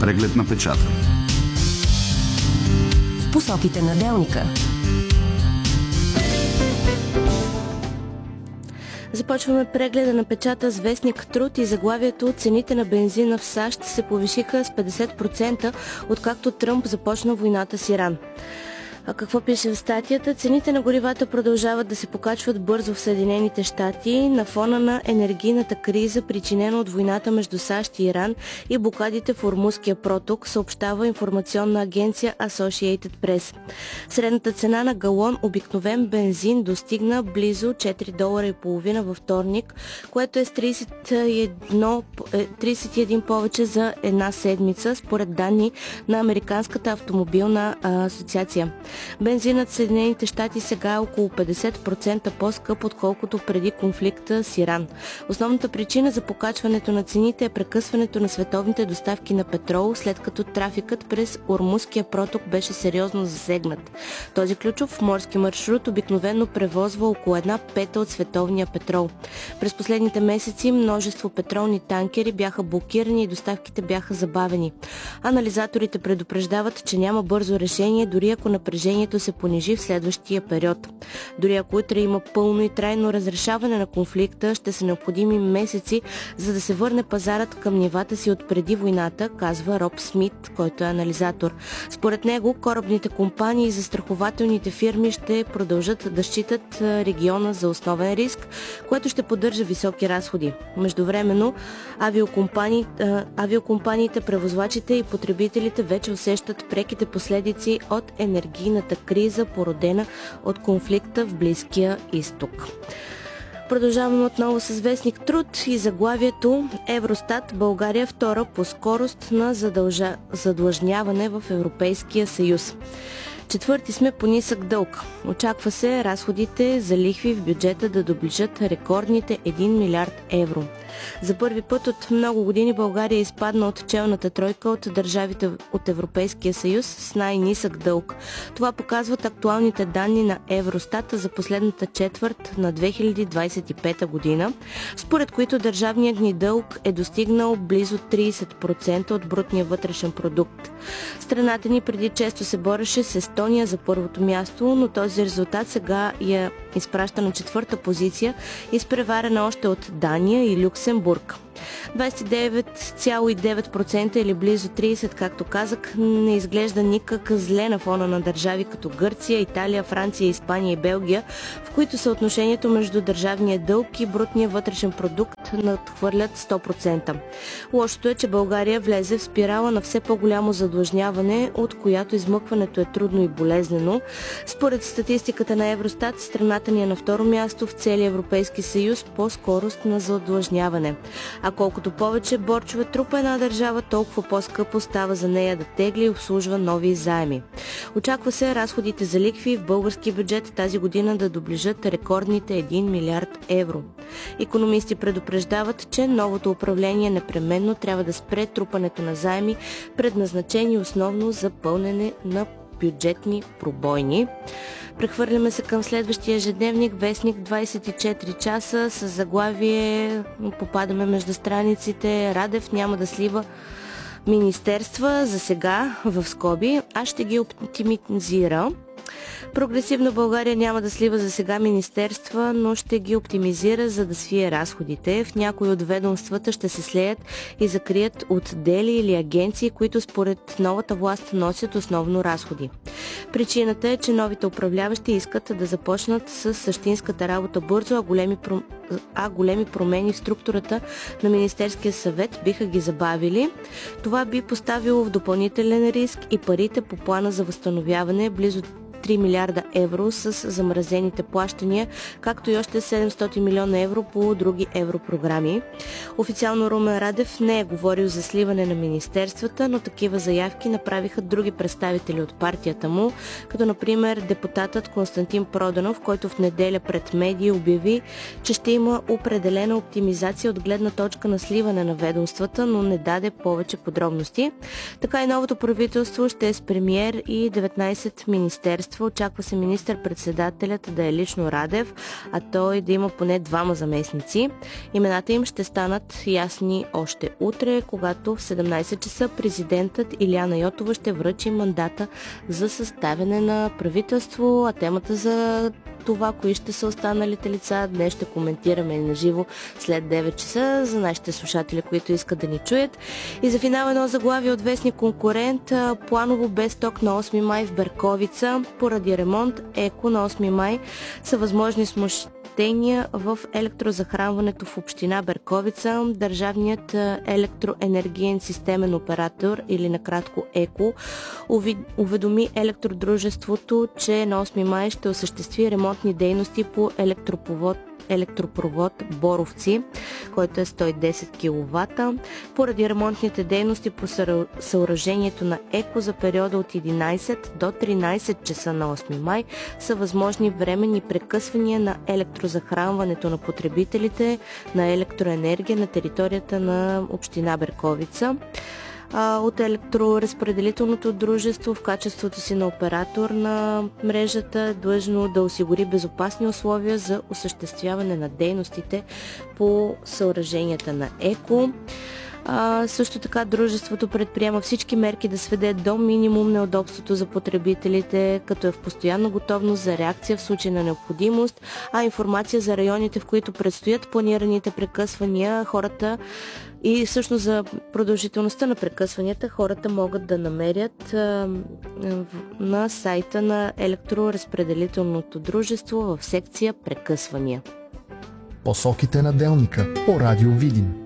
Преглед на печата. Посоките на делника. Започваме прегледа на печата с вестник Труд и заглавието: цените на бензина в САЩ се повишиха с 50%, откакто Тръмп започна войната с Иран. А какво пише в статията? Цените на горивата продължават да се покачват бързо в Съединените щати на фона на енергийната криза, причинена от войната между САЩ и Иран и блокадите в Ормузския проток, съобщава информационна агенция Associated Press. Средната цена на галон обикновен бензин достигна близо $4,50 във вторник, което е с 31 повече за една седмица, според данни на Американската автомобилна асоциация. Бензинът в Съединените щати сега е около 50% по-скъп, отколкото преди конфликта с Иран. Основната причина за покачването на цените е прекъсването на световните доставки на петрол, след като трафикът през Ормузския проток беше сериозно засегнат. Този ключов морски маршрут обикновено превозва около 1/5 от световния петрол. През последните месеци множество петролни танкери бяха блокирани и доставките бяха забавени. Анализаторите предупреждават, че няма бързо решение, дори ако напрежението се понижи в следващия период. Дори ако утре има пълно и трайно разрешаване на конфликта, ще са необходими месеци, за да се върне пазарът към нивата си от преди войната, казва Роб Смит, който е анализатор. Според него, корабните компании и застрахователните фирми ще продължат да считат региона за основен риск, което ще поддържа високи разходи. Междувременно, авиокомпаниите, превозвачите и потребителите вече усещат преките последици от енергийната криза, породена от конфликта в Близкия изток. Продължаваме отново с вестник Труд и заглавието: Евростат, България втора по скорост на задлъжняване в Европейския съюз. Четвърти сме по нисък дълг. Очаква се разходите за лихви в бюджета да доближат рекордните 1 милиард евро. За първи път от много години България изпадна от челната тройка от държавите от Европейския съюз с най-нисък дълг. Това показват актуалните данни на Евростат за последната четвърт на 2025 година, според които държавният ни дълг е достигнал близо 30% от брутния вътрешен продукт. Страната ни преди често се бореше с Естония за първото място, но този резултат сега я изпраща на четвърта позиция, изпреварена още от Дания и Люксембург. 29,9% или близо 30%, както казах, не изглежда никак зле на фона на държави като Гърция, Италия, Франция, Испания и Белгия, в които съотношението между държавния дълг и брутния вътрешен продукт надхвърлят 100%. Лошото е, че България влезе в спирала на все по-голямо задлъжняване, от която измъкването е трудно и болезнено. Според статистиката на Евростат, страната ни е на второ място в целия Европейски съюз по скорост на задлъжняване. А колкото повече борчове трупа една държава, толкова по-скъпо става за нея да тегли и обслужва нови заеми. Очаква се разходите за лихви в български бюджет тази година да доближат рекордните 1 милиард евро. Икономисти предупреждават, че новото управление непременно трябва да спре трупането на заеми, предназначени основно за пълнене на бюджетни пробойни. Прехвърляме се към следващия ежедневник, вестник 24 часа, с заглавие, попадаме между страниците: Радев няма да слива министерства за сега, в скоби, а ще ги оптимизира. Прогресивна България няма да слива за сега министерства, но ще ги оптимизира, за да свие разходите. В някои от ведомствата ще се слеят и закрият отдели или агенции, които според новата власт носят основно разходи. Причината е, че новите управляващи искат да започнат с същинската работа бързо, а големи промени в структурата на Министерския съвет биха ги забавили. Това би поставило в допълнителен риск и парите по плана за възстановяване, близо 3 милиарда евро с замразените плащания, както и още 700 милиона евро по други европрограми. Официално Румен Радев не е говорил за сливане на министерствата, но такива заявки направиха други представители от партията му, като например депутатът Константин Проданов, който в неделя пред медии обяви, че ще има определена оптимизация от гледна точка на сливане на ведомствата, но не даде повече подробности. Така и новото правителство ще е с премиер и 19 министерства, дружества. Очаква се министър-председателят да е лично Радев, а той да има поне 2 заместници. Имената им ще станат ясни още утре, когато в 17 часа президентът Илияна Йотова ще връчи мандата за съставяне на правителство, а темата за това, кои ще са останалите лица, днес ще коментираме на живо след 9 часа за нашите слушатели, които искат да ни чуят. И за финал едно заглавие от вестник Конкурент. Планово без ток на 8 май в Берковица. Поради ремонт ЕКО на 8 май са възможни смущения в електрозахранването в община Берковица. Държавният електроенергиен системен оператор, или накратко ЕКО, уведоми електродружеството, че на 8 май ще осъществи ремонтни дейности по електропровод Боровци, който е 110 кВт. Поради ремонтните дейности по съоръжението на ЕКО за периода от 11 до 13 часа на 8 май са възможни временни прекъсвания на електрозахранването на потребителите на електроенергия на територията на община Берковица. От електроразпределителното дружество в качеството си на оператор на мрежата е длъжно да осигури безопасни условия за осъществяване на дейностите по съоръженията на ЕКО. Също така дружеството предприема всички мерки да сведе до минимум неудобството за потребителите, като е в постоянна готовност за реакция в случай на необходимост, а информация за районите, в които предстоят планираните прекъсвания, хората и всъщност за продължителността на прекъсванията хората могат да намерят на сайта на електроразпределителното дружество в секция прекъсвания. Посоките на делника по Радио Видин.